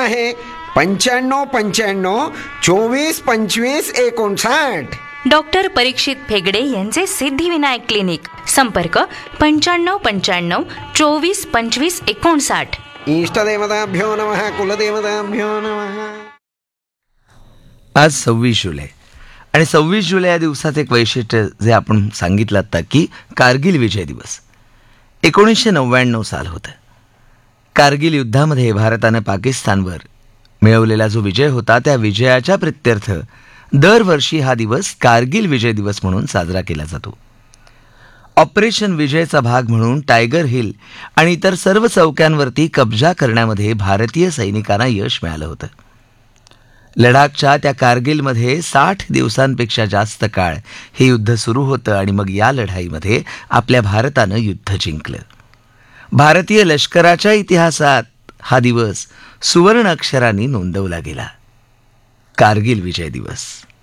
आहे 95-95-24-25-59. डॉक्टर परीक्षित फेगडे यांचे सिद्धिविनायक क्लिनिक. संपर्क 95-95-24-25-59. इष्टदेवताभ्यो नमः, कुलदेवताभ्यो नमः. आज 26 जुलै आणि 26 जुलै या दिवसात एक वैशिष्ट्य जे आपण सांगितलं आता की कारगिल विजय दिवस. 1999 साल होतं. कारगिल युद्धामध्ये भारतानं पाकिस्तानवर मिळवलेला जो विजय होता त्या विजयाच्या प्रित्यर्थ दरवर्षी हा दिवस कारगिल विजय दिवस म्हणून साजरा केला जातो. ऑपरेशन विजयचा भाग म्हणून टायगर हिल आणि इतर सर्व चौक्यांवरती कब्जा करण्यामध्ये भारतीय सैनिकांना यश मिळालं होतं. लडाखच्या त्या कारगिलमध्ये 60 दिवसांपेक्षा जास्त काळ हे युद्ध सुरू होतं आणि मग या लढाईमध्ये आपल्या भारतानं युद्ध जिंकलं. भारतीय लष्कराच्या इतिहासात हा दिवस सुवर्ण अक्षरांनी नोंदवला गेला. कारगिल विजय दिवस.